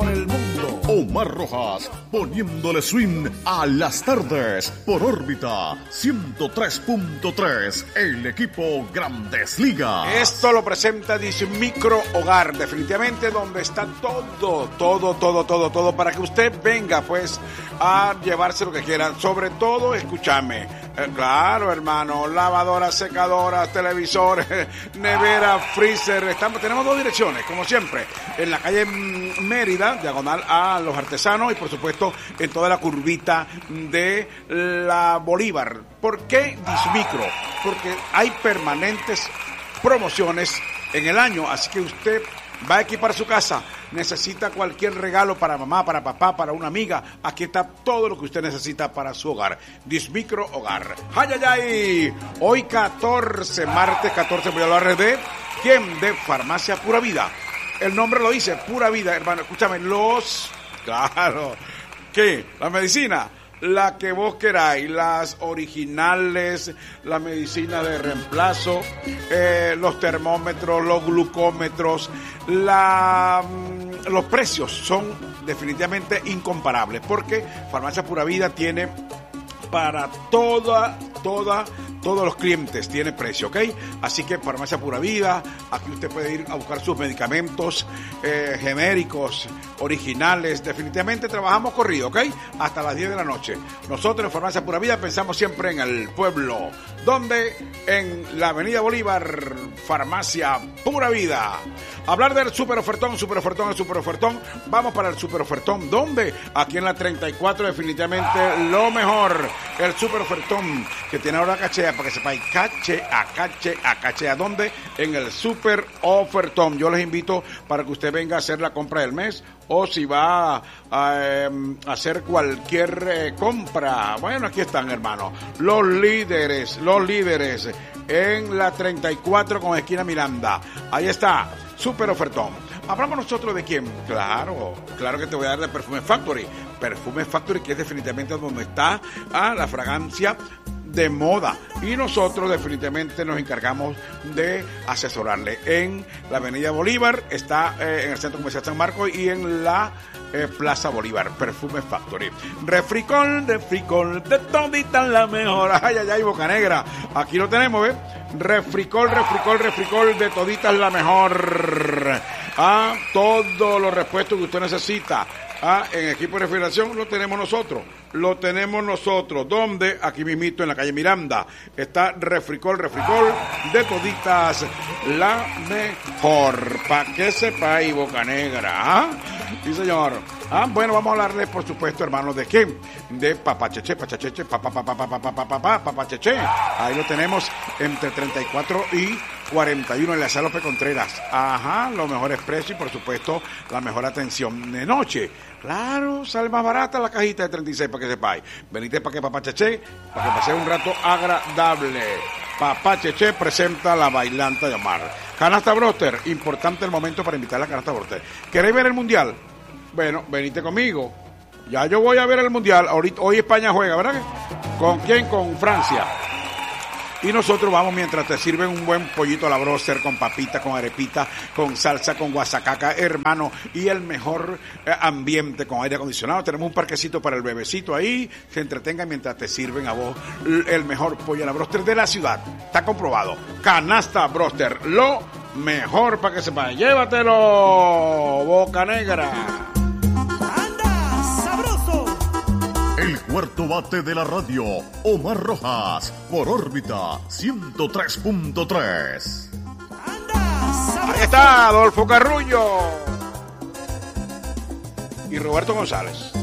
por el mundo. Omar Rojas, poniéndole swing a las tardes por órbita 103.3, el equipo Grandes Ligas. Esto lo presenta Dismicro Hogar, definitivamente donde está todo para que usted venga pues a llevarse lo que quiera, sobre todo escúchame, claro hermano, lavadoras, secadoras, televisores, nevera, freezer, tenemos dos direcciones como siempre, en la calle Mérida, diagonal a Los Artesanos y por supuesto en toda la curvita de la Bolívar. ¿Por qué Dismicro? Porque hay permanentes promociones en el año, así que usted va a equipar su casa, necesita cualquier regalo para mamá, para papá, para una amiga, aquí está todo lo que usted necesita para su hogar. Dismicro Hogar. ¡Ay! Hoy 14, martes 14, voy a hablar de ¿quién? De Farmacia Pura Vida. El nombre lo dice, Pura Vida, hermano, escúchame, claro, ¿qué? La medicina, la que vos queráis, las originales, la medicina de reemplazo, los termómetros, los glucómetros, los precios son definitivamente incomparables, porque Farmacia Pura Vida tiene para todos los clientes, tiene precio, ¿ok? Así que Farmacia Pura Vida, aquí usted puede ir a buscar sus medicamentos genéricos, originales, definitivamente trabajamos corrido, ¿ok? Hasta las 10 de la noche. Nosotros en Farmacia Pura Vida pensamos siempre en el pueblo, donde en la Avenida Bolívar, Farmacia Pura Vida. Hablar del super ofertón, vamos para el super ofertón, ¿dónde? Aquí en la 34, definitivamente lo mejor, el super ofertón que tiene ahora cachea, para que sepáis, cachea, ¿dónde? En el super ofertón. Yo les invito para que usted venga a hacer la compra del mes, o si va a hacer cualquier compra, bueno, aquí están, hermano, los líderes en la 34 con esquina Miranda, ahí está, super ofertón. Hablamos nosotros de quién, claro que te voy a dar de Perfume Factory, que es definitivamente donde está la fragancia de moda, y nosotros definitivamente nos encargamos de asesorarle. En la Avenida Bolívar está en el Centro Comercial San Marcos y en la Plaza Bolívar, Perfume Factory. Refricol, de todita la mejor. Ay, Boca Negra, aquí lo tenemos, ¿ves? Refricol, de todita la mejor. Todos los repuestos que usted necesita en equipo de refrigeración lo tenemos nosotros. ¿Dónde? Aquí mismito en la calle Miranda está Refricol de toditas la mejor, pa' que sepa y Boca Negra. Sí, señor. Bueno, vamos a hablarles, por supuesto, hermanos, ¿de qué? De Papacheche. Ahí lo tenemos entre 34 y 41 en la Salope Contreras. Los mejores precios y, por supuesto, la mejor atención de noche. Claro, sale más barata la cajita de 36, para que sepáis. Venite para que Papacheche, para que paséis un rato agradable. Papacheche presenta la bailanta de Omar. Canasta Broster, importante el momento para invitar a la Canasta Broster. ¿Queréis ver el Mundial? Bueno, venite conmigo. Ya yo voy a ver el Mundial. Hoy España juega, ¿verdad? ¿Con quién? Con Francia. Y nosotros vamos mientras te sirven un buen pollito a la broster con papita, con arepita, con salsa, con guasacaca, hermano, y el mejor ambiente con aire acondicionado. Tenemos un parquecito para el bebecito ahí, se entretenga mientras te sirven a vos el mejor pollo a la broster de la ciudad. Está comprobado. Canasta Broster, lo mejor para que sepa. Llévatelo, Boca Negra. El cuarto bate de la radio, Omar Rojas, por órbita 103.3. Ahí está Adolfo Carrullo y Roberto González.